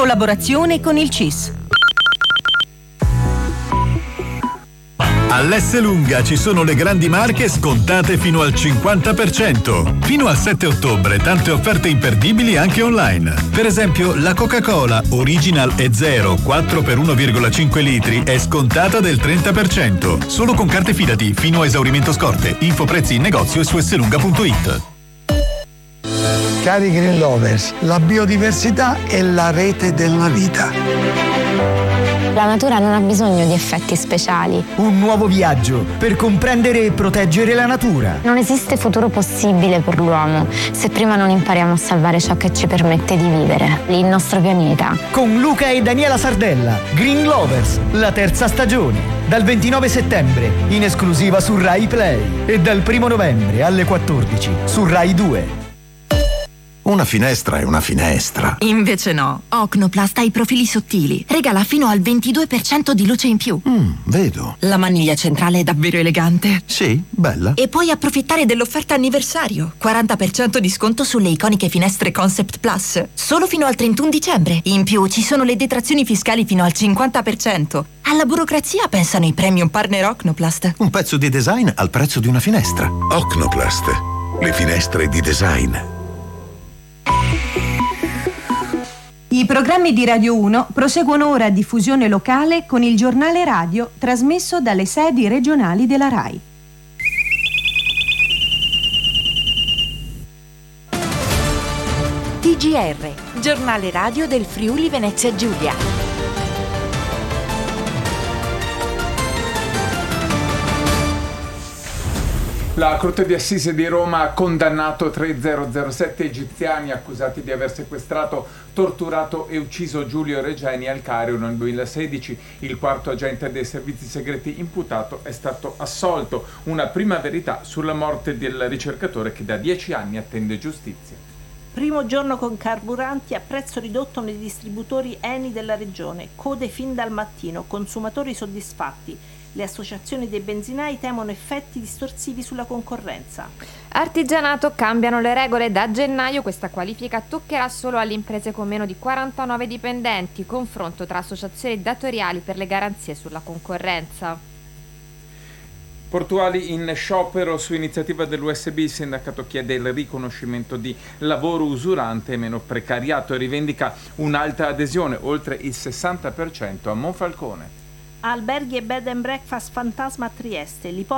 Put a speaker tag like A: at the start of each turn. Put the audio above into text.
A: collaborazione con il CIS.
B: All'Esselunga ci sono le grandi marche scontate fino al 50%. Fino al 7 ottobre tante offerte imperdibili anche online. Per esempio la Coca-Cola Original e Zero 4 per 1,5 litri è scontata del 30%. Solo con carte Fidati fino a esaurimento scorte. Info prezzi in negozio e su esselunga.it.
C: Cari Green Lovers, la biodiversità è la rete della vita.
D: La natura non ha bisogno di effetti speciali.
E: Un nuovo viaggio per comprendere e proteggere la natura.
D: Non esiste futuro possibile per l'uomo se prima non impariamo a salvare ciò che ci permette di vivere, il nostro pianeta.
E: Con Luca e Daniela Sardella, Green Lovers, la terza stagione. Dal 29 settembre, in esclusiva su Rai Play. E dal 1 novembre alle 14 su Rai 2.
F: Una finestra è una finestra.
A: Invece no. Ocnoplast ha i profili sottili. Regala fino al 22% di luce in più.
F: Vedo.
A: La maniglia centrale è davvero elegante.
F: Sì, bella.
A: E puoi approfittare dell'offerta anniversario. 40% di sconto sulle iconiche finestre Concept Plus. Solo fino al 31 dicembre. In più ci sono le detrazioni fiscali fino al 50%. Alla burocrazia pensano i premium partner Ocnoplast.
F: Un pezzo di design al prezzo di una finestra.
G: Ocnoplast. Le finestre di design.
H: I programmi di Radio 1 proseguono ora a diffusione locale con il giornale radio trasmesso dalle sedi regionali della RAI.
I: TGR, giornale radio del Friuli Venezia Giulia.
J: La Corte di Assise di Roma ha condannato 3007 egiziani accusati di aver sequestrato, torturato e ucciso Giulio Regeni al Cairo nel 2016. Il quarto agente dei servizi segreti imputato è stato assolto. Una prima verità sulla morte del ricercatore che da 10 anni attende giustizia.
K: Primo giorno con carburanti a prezzo ridotto nei distributori Eni della regione. Code fin dal mattino, consumatori soddisfatti. Le associazioni dei benzinai temono effetti distorsivi sulla concorrenza.
L: Artigianato, cambiano le regole. Da gennaio questa qualifica toccherà solo alle imprese con meno di 49 dipendenti. Confronto tra associazioni datoriali per le garanzie sulla concorrenza.
J: Portuali in sciopero su iniziativa dell'USB. Il sindacato chiede il riconoscimento di lavoro usurante e meno precariato e rivendica un'alta adesione, oltre il 60% a Monfalcone.
K: Alberghi e bed and breakfast fantasma a Trieste.